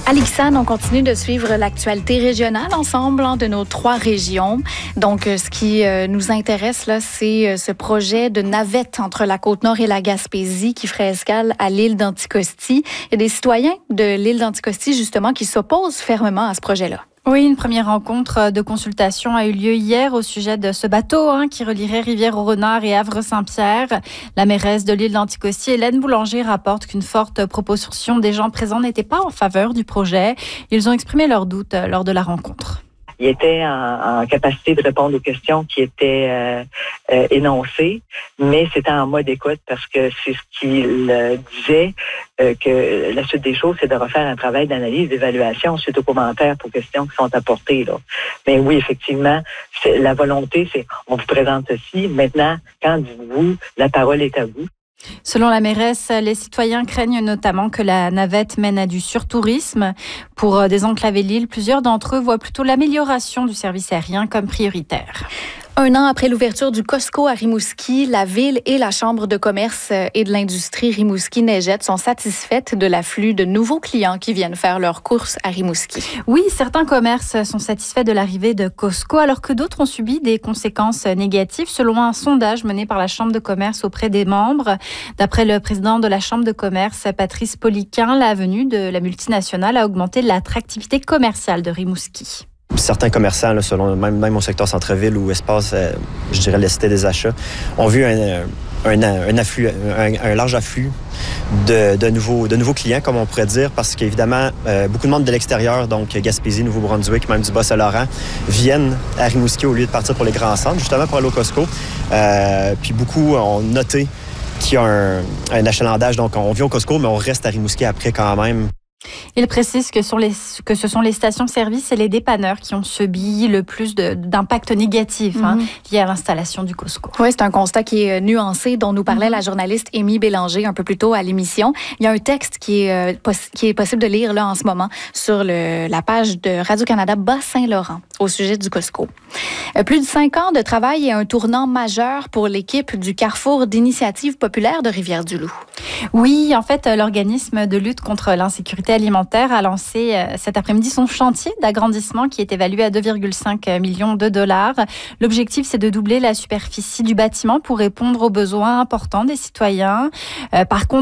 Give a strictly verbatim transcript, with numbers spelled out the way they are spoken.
À l'X A N, on continue de suivre l'actualité régionale ensemble hein, de nos trois régions. Donc, euh, ce qui euh, nous intéresse, là, c'est euh, ce projet de navette entre la Côte-Nord et la Gaspésie qui ferait escale à l'île d'Anticosti. Il y a des citoyens de l'île d'Anticosti, justement, qui s'opposent fermement à ce projet-là. Oui, une première rencontre de consultation a eu lieu hier au sujet de ce bateau hein, qui relierait Rivière-au-Renard et Havre-Saint-Pierre. La mairesse de l'île d'Anticosti, Hélène Boulanger, rapporte qu'une forte proportion des gens présents n'était pas en faveur du projet. Ils ont exprimé leurs doutes lors de la rencontre. Il était en, en capacité de répondre aux questions qui étaient euh, euh, énoncées, mais c'était en mode écoute parce que c'est ce qu'il euh, disait, euh, que la suite des choses, c'est de refaire un travail d'analyse, d'évaluation suite aux commentaires, aux questions qui sont apportées. Là. Mais oui, effectivement, c'est, la volonté, c'est on vous présente ceci. Maintenant, qu'en dites-vous? La parole est à vous. Selon la mairesse, les citoyens craignent notamment que la navette mène à du surtourisme. Pour désenclaver l'île, plusieurs d'entre eux voient plutôt l'amélioration du service aérien comme prioritaire. Un an après l'ouverture du Costco à Rimouski, la ville et la Chambre de commerce et de l'industrie Rimouski-Neigette sont satisfaites de l'afflux de nouveaux clients qui viennent faire leurs courses à Rimouski. Oui, certains commerces sont satisfaits de l'arrivée de Costco, alors que d'autres ont subi des conséquences négatives, selon un sondage mené par la Chambre de commerce auprès des membres. D'après le président de la Chambre de commerce, Patrice Poliquin, la venue de la multinationale a augmenté l'attractivité commerciale de Rimouski. Certains commerçants, là, selon même, même au secteur centre-ville ou espace, euh, je dirais, la cité des achats, ont vu un, un, un, afflux, un, un large afflux de, de, nouveaux, de nouveaux clients, comme on pourrait dire, parce qu'évidemment, euh, beaucoup de monde de l'extérieur, donc Gaspésie, Nouveau-Brunswick, même du Bas-Saint-Laurent, viennent à Rimouski au lieu de partir pour les grands centres, justement pour aller au Costco. Euh, puis beaucoup ont noté qu'il y a un, un achalandage, donc on vient au Costco, mais on reste à Rimouski après quand même. Il précise que, sur les, que ce sont les stations-service et les dépanneurs qui ont subi le plus de, d'impact négatif mm-hmm. hein, lié à l'installation du Costco. Oui, c'est un constat qui est nuancé, dont nous parlait mm-hmm. la journaliste Amy Bélanger un peu plus tôt à l'émission. Il y a un texte qui est, euh, poss- qui est possible de lire là en ce moment sur le, la page de Radio-Canada Bas-Saint-Laurent au sujet du Costco. Euh, plus de cinq ans de travail et un tournant majeur pour l'équipe du Carrefour d'initiative populaire de Rivière-du-Loup. Oui, en fait, l'organisme de lutte contre l'insécurité alimentaire a lancé euh, cet après-midi son chantier d'agrandissement qui est évalué à deux virgule cinq millions de dollars. L'objectif, c'est de doubler la superficie du bâtiment pour répondre aux besoins importants des citoyens. Euh, par contre,